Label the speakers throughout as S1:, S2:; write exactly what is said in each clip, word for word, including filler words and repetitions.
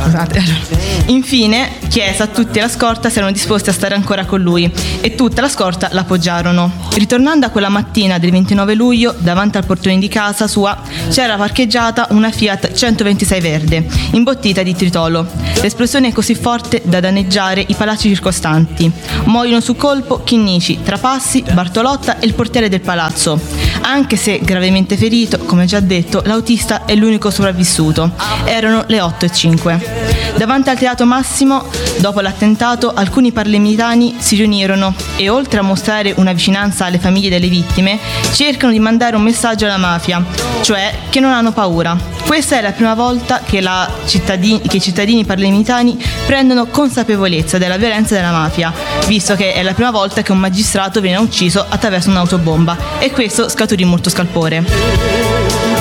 S1: scusate. Infine chiese a tutti alla scorta se erano disposti a stare ancora con lui e tutta la scorta l'appoggiarono. Ritornando a quella mattina del ventinove luglio, davanti al portone di casa sua c'era parcheggiata una Fiat centoventisei verde, imbottita di tritolo. L'esplosione è così forte da danneggiare i palazzi circostanti. Muoiono su colpo Chinnici, Trapassi, Bartolotta e il portiere del palazzo. Anche se gravemente ferito, come già detto, l'autista è l'unico sopravvissuto. Erano le otto e cinque. Davanti al Teatro Massimo, dopo l'attentato, alcuni palermitani si riunirono e, oltre a mostrare una vicinanza alle famiglie delle vittime, cercano di mandare un messaggio alla mafia, cioè che non hanno paura. Questa è la prima volta che, la cittadini, che i cittadini palermitani prendono consapevolezza della violenza della mafia, visto che è la prima volta che un magistrato viene ucciso attraverso un'autobomba, e questo scaturì molto scalpore.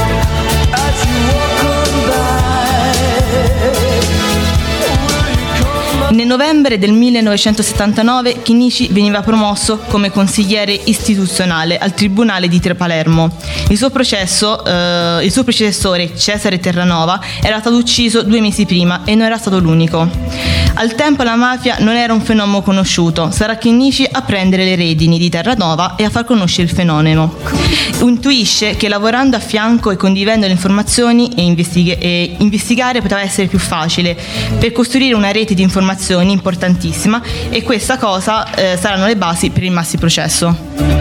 S1: Nel novembre del millenovecentosettantanove Chinnici veniva promosso come consigliere istituzionale al Tribunale di Palermo. Il suo processo, eh, il suo predecessore Cesare Terranova era stato ucciso due mesi prima e non era stato l'unico. Al tempo la mafia non era un fenomeno conosciuto, sarà Chinnici a prendere le redini di Terranova e a far conoscere il fenomeno. Intuisce che lavorando a fianco e condividendo le informazioni e, investig- e investigare poteva essere più facile per costruire una rete di informazioni importantissima, e questa cosa eh, saranno le basi per il maxi processo.